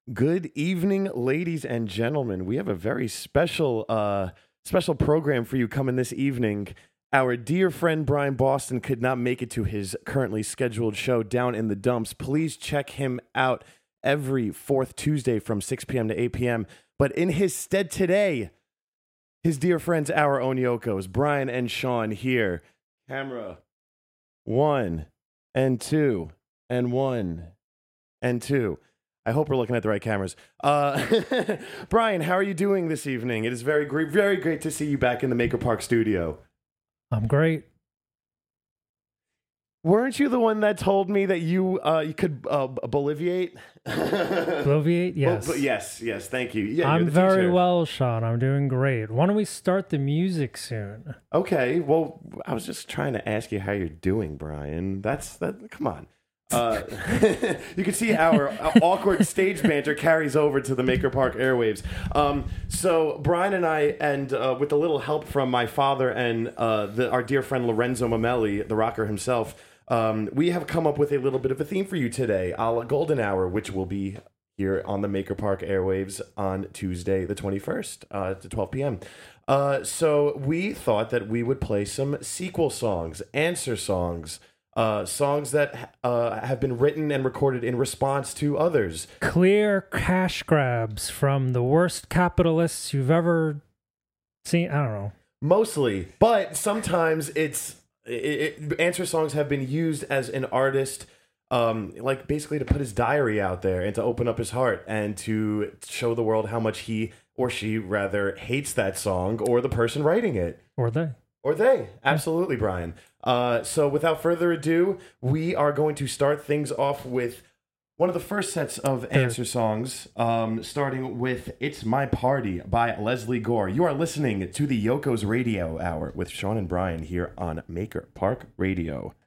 Good evening, ladies and gentlemen. We have a very special program for you coming this evening. Our dear friend Brian Boston could not make it to his currently scheduled show down in the dumps. Please check him out every fourth Tuesday from 6 p.m. to 8 p.m. But in his stead today, his dear friends, our own Yokos, Brian and Sean here. Camera 1 and 2 and 1 and 2. I hope we're looking at the right cameras. Brian, how are you doing this evening? It is very great to see you back in the Maker Park studio. I'm great. Weren't you the one that told me that you could boliviate? Boliviate? Yes. Yes. Thank you. Yeah, I'm very well, Sean. I'm doing great. Why don't we start the music soon? Okay. Well, I was just trying to ask you how you're doing, Brian. Come on. You can see our awkward stage banter carries over to the Maker Park airwaves. So Brian and I, and with a little help from my father and our dear friend Lorenzo Mamelli, the rocker himself, we have come up with a little bit of a theme for you today, a la Golden Hour, which will be here on the Maker Park airwaves on Tuesday the 21st to 12 p.m. So we thought that we would play some sequel songs, answer songs, songs that have been written and recorded in response to others. Clear cash grabs from the worst capitalists you've ever seen. I don't know. Mostly, but sometimes answer songs have been used as an artist, like basically to put his diary out there and to open up his heart and to show the world how much he or she rather hates that song or the person writing it. Or they. Absolutely, Brian. So without further ado, we are going to start things off with one of the first sets of answer songs, starting with It's My Party by Leslie Gore. You are listening to the Yoko's Radio Hour with Sean and Brian here on Maker Park Radio.